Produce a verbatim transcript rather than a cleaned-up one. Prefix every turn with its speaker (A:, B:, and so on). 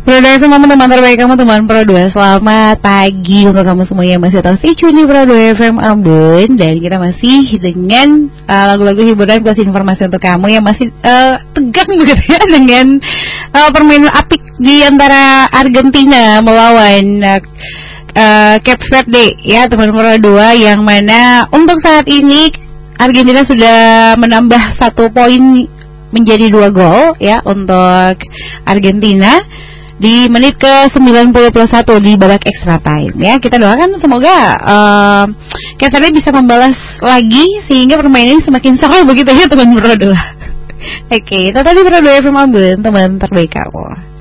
A: Pro dua F M, teman terbaik kamu, teman Pro dua. Selamat pagi untuk kamu semua yang masih tahu stay tune di Pro dua F M Ambon. Dan kita masih dengan uh, lagu-lagu hiburan plus informasi untuk kamu yang masih uh, tegang begitu ya, dengan uh, permainan apik di antara Argentina melawan uh, uh, Cape Verde ya, teman Pro dua, yang mana untuk saat ini Argentina sudah menambah satu poin menjadi dua gol ya untuk Argentina di menit ke sembilan puluh plus satu di babak extra time ya. Kita doakan semoga uh, Cape Verde bisa membalas lagi sehingga permainan ini semakin seru begitu ya teman Pro dua. Oke, itu tadi Pro dua F M Ambon, teman terbaik kamu.